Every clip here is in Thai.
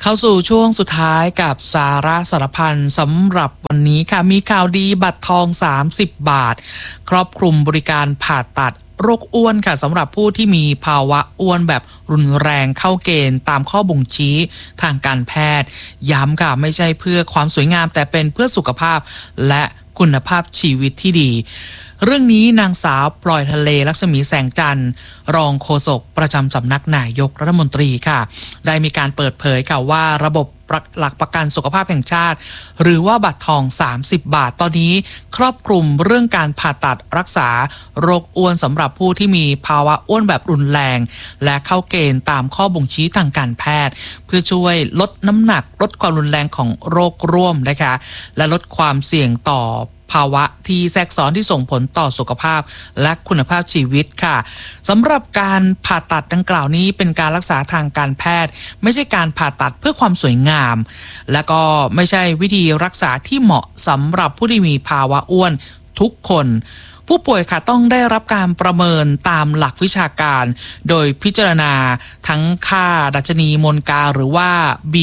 เข้าสู่ช่วงสุดท้ายกับสาระสารพันสำหรับวันนี้ค่ะมีข่าวดีบัตรทอง30 บาทครอบคลุมบริการผ่าตัดโรคอ้วนค่ะสำหรับผู้ที่มีภาวะอ้วนแบบรุนแรงเข้าเกณฑ์ตามข้อบ่งชี้ทางการแพทย์ย้ำค่ะไม่ใช่เพื่อความสวยงามแต่เป็นเพื่อสุขภาพและคุณภาพชีวิตที่ดีเรื่องนี้นางสาวปลอยทะเลลักษมีแสงจันทร์รองโฆษกประจำสำนักนายกรัฐมนตรีค่ะได้มีการเปิดเผยค่ะว่าระบบหลักประกันสุขภาพแห่งชาติหรือว่าบัตรทอง30 บาทตอนนี้ครอบคลุมเรื่องการผ่าตัดรักษาโรคอ้วนสำหรับผู้ที่มีภาวะอ้วนแบบรุนแรงและเข้าเกณฑ์ตามข้อบ่งชี้ทางการแพทย์เพื่อช่วยลดน้ำหนักลดความรุนแรงของโรคร่วมนะคะและลดความเสี่ยงต่อภาวะที่แทรกซ้อนที่ส่งผลต่อสุขภาพและคุณภาพชีวิตค่ะสำหรับการผ่าตัดดังกล่าวนี้เป็นการรักษาทางการแพทย์ไม่ใช่การผ่าตัดเพื่อความสวยงามและก็ไม่ใช่วิธีรักษาที่เหมาะสำหรับผู้ที่มีภาวะอ้วนทุกคนผู้ป่วยค่ะต้องได้รับการประเมินตามหลักวิชาการโดยพิจารณาทั้งค่าดัชนีมวลกาหรือว่า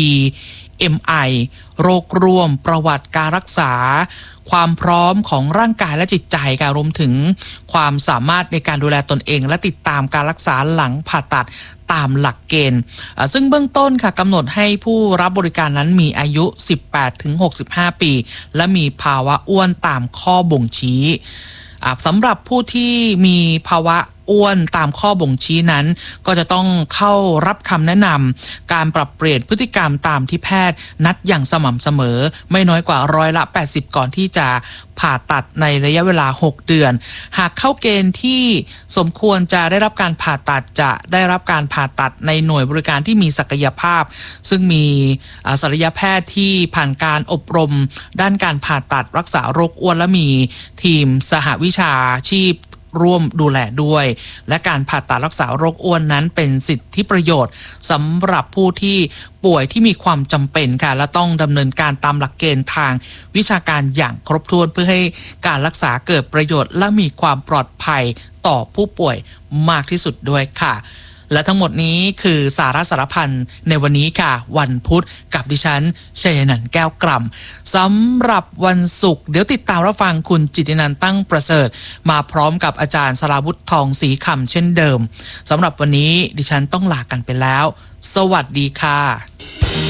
BMI โรคร่วมประวัติการรักษาความพร้อมของร่างกายและจิตใจค่ะรวมถึงความสามารถในการดูแลตนเองและติดตามการรักษาหลังผ่าตัดตามหลักเกณฑ์ซึ่งเบื้องต้นค่ะกำหนดให้ผู้รับบริการนั้นมีอายุ 18-65 ปีและมีภาวะอ้วนตามข้อบ่งชี้สำหรับผู้ที่มีภาวะอ้วนตามข้อบ่งชี้นั้นก็จะต้องเข้ารับคำแนะนำการปรับเปลี่ยนพฤติกรรมตามที่แพทย์นัดอย่างสม่ำเสมอไม่น้อยกว่า80%ก่อนที่จะผ่าตัดในระยะเวลา6 เดือนหากเข้าเกณฑ์ที่สมควรจะได้รับการผ่าตัดจะได้รับการผ่าตัดในหน่วยบริการที่มีศักยภาพซึ่งมีศัลยแพทย์ที่ผ่านการอบรมด้านการผ่าตัดรักษาโรคอ้วนและมีทีมสหวิชาชีพร่วมดูแลด้วยและการผ่าตัดรักษาโรคอ้วนนั้นเป็นสิทธิประโยชน์สำหรับผู้ที่ป่วยที่มีความจำเป็นค่ะและต้องดำเนินการตามหลักเกณฑ์ทางวิชาการอย่างครบถ้วนเพื่อให้การรักษาเกิดประโยชน์และมีความปลอดภัยต่อผู้ป่วยมากที่สุดด้วยค่ะและทั้งหมดนี้คือสาระสารพันในวันนี้ค่ะวันพุธกับดิฉันชัยนันท์แก้วกล่ำสำหรับวันศุกร์เดี๋ยวติดตามรับฟังคุณจิตตินันท์ตั้งประเสริฐมาพร้อมกับอาจารย์สราวุธทองศรีคำเช่นเดิมสำหรับวันนี้ดิฉันต้องลากันไปแล้วสวัสดีค่ะ